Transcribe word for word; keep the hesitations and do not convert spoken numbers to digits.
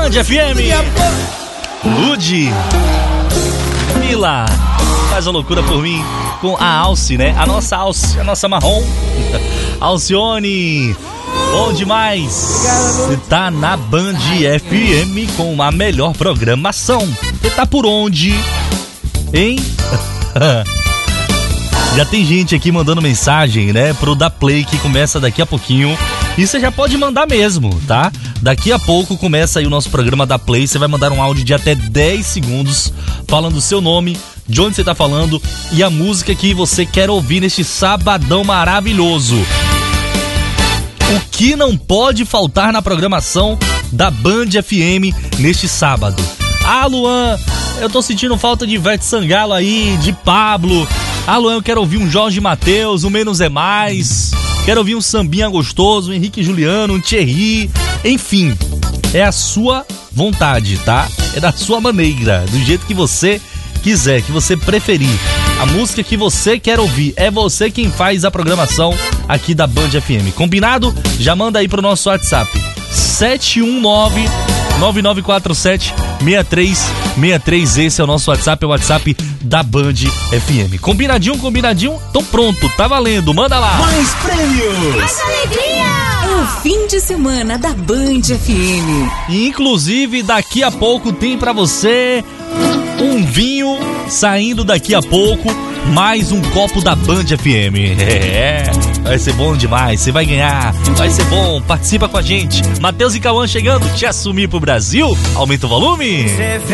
Band F M. Lude, Mila, faz a loucura por mim com a Alce, né? A nossa Alce, a nossa marrom. Alcione, bom demais. Você tá na Band F M com a melhor programação. Você tá por onde, hein? Já tem gente aqui mandando mensagem, né, pro Da Play, que começa daqui a pouquinho. E você já pode mandar mesmo, tá? Daqui a pouco começa aí o nosso programa Da Play. Você vai mandar um áudio de até dez segundos falando o seu nome, de onde você tá falando e a música que você quer ouvir neste sabadão maravilhoso. O que não pode faltar na programação da Band F M neste sábado? Ah, Luan, eu tô sentindo falta de Ivete Sangalo aí, de Pablo. Ah, Luan, eu quero ouvir um Jorge Mateus, um Menos é Mais. Quero ouvir um sambinha gostoso, um Henrique Juliano, um Thierry. Enfim, é a sua vontade, tá? É da sua maneira, do jeito que você quiser, que você preferir. A música que você quer ouvir, é você quem faz a programação aqui da Band F M. Combinado? Já manda aí pro nosso WhatsApp. sete um nove, nove nove quatro sete, seis três seis três. Esse é o nosso WhatsApp, é o WhatsApp da Band F M. Combinadinho, combinadinho? Então pronto, tá valendo, manda lá. Mais prêmios, mais alegria. É o fim de semana da Band F M. E, inclusive, daqui a pouco tem pra você um vinho saindo daqui a pouco, mais um copo da Band F M. É, vai ser bom demais, você vai ganhar, vai ser bom, participa com a gente. Matheus e Cauã chegando, te assumir pro Brasil, aumenta o volume.